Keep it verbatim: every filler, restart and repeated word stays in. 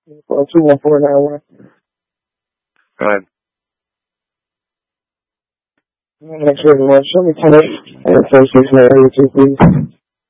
two one four nine one. Go ahead. Thanks very much. Show me ten eight and four six nine eight two, please.